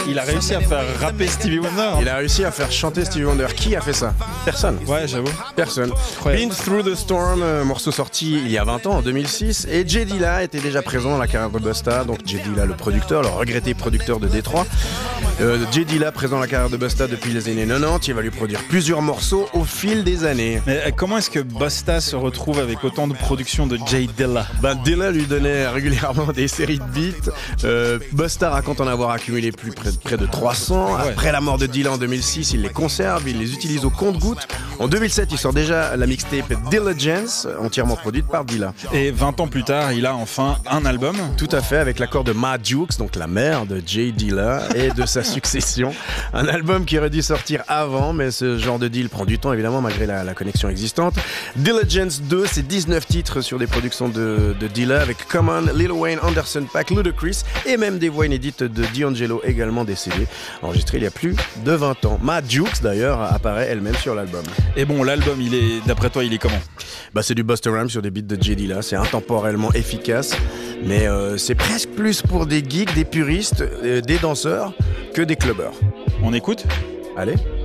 Il a réussi à faire rapper Stevie Wonder. Il a réussi à faire chanter Stevie Wonder. Qui a fait ça? Personne. Ouais, j'avoue. Personne. Incroyable. Been Through the Storm, morceau sorti il y a 20 ans, en 2006. Et Jay Dilla était déjà présent dans la carrière de Busta. Donc Jay Dilla, le producteur, le regretté producteur de Détroit. Jay Dilla, présent dans la carrière de Busta depuis les années 90. Il va lui produire plusieurs morceaux au fil des années. Mais comment est-ce que Busta se retrouve avec autant de production de Jay Dilla? Dilla lui donnait régulièrement des séries de beats. Busta raconte en avoir accumulé près de 300. Ouais. Après la mort de Dilla en 2006, il les conserve, il les utilise au compte-gouttes. En 2007, il sort déjà la mixtape Diligence, entièrement produite par Dilla. Et 20 ans plus tard, il a enfin un album. Tout à fait, avec l'accord de Ma Dukes, donc la mère de Jay Dilla et de sa succession. Un album qui aurait dû sortir avant, mais ce genre de deal prend du temps, évidemment, malgré la connexion existante. Diligence 2, c'est 19 titres sur des productions de Dilla, avec Common, Lil Wayne, Anderson .Paak, Ludacris, et même des voix inédites de D'Angelo, également décédé, enregistré il y a plus de 20 ans. Ma Dukes, d'ailleurs, apparaît elle-même sur l'album. Et bon, l'album, d'après toi, il est comment? C'est du Busta Rhymes sur des beats de Jay Dilla, c'est intemporellement efficace, mais c'est presque plus pour des geeks, des puristes, des danseurs que des clubbers. On écoute? Allez.